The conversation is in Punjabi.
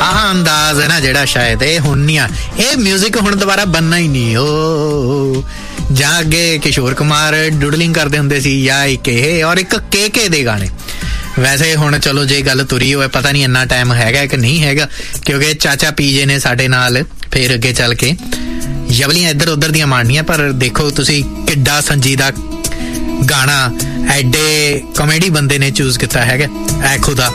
ਆਹ ਅੰਦਾਜ਼ ਹੈ ਨਾ ਜਿਹੜਾ ਸ਼ਾਇਦ ਇਹ ਹੁਣ ਨਹੀਂ ਆ, ਇਹ ਮਿਊਜ਼ਿਕ ਹੁਣ ਦੁਬਾਰਾ ਬਣਨਾ ਹੀ ਨਹੀਂ। ਓ ਜਾਂ ਅੱਗੇ ਕਿਸ਼ੋਰ ਕੁਮਾਰ ਡੁਡਲਿੰਗ ਕਰਦੇ ਹੁੰਦੇ ਸੀ, ਜਾਂ ਇੱਕ ਇਹ ਔਰ ਇੱਕ ਕੇ ਦੇ ਗਾਣੇ। ਵੈਸੇ ਹੁਣ ਚਲੋ ਜੇ ਗੱਲ ਤੁਰੀ ਹੋਵੇ, ਪਤਾ ਨਹੀਂ ਇੰਨਾ ਟਾਈਮ ਹੈਗਾ ਕਿ ਨਹੀਂ ਹੈਗਾ, ਕਿਉਂਕਿ ਚਾਚਾ ਪੀਜੇ ਨੇ ਸਾਡੇ ਨਾਲ ਫਿਰ ਅੱਗੇ ਚੱਲ ਕੇ ਯਵਲੀਆਂ ਇੱਧਰ ਉੱਧਰ ਦੀਆਂ ਮਾਰਨੀਆਂ। ਪਰ ਦੇਖੋ ਤੁਸੀਂ ਕਿੱਡਾ ਸੰਜੀਦਾ ਗਾਣਾ ਐਡੇ ਕਾਮੇਡੀ ਬੰਦੇ ਨੇ ਚੂਜ਼ ਕੀਤਾ ਹੈਗਾ, ਐ ਖੁਦਾ।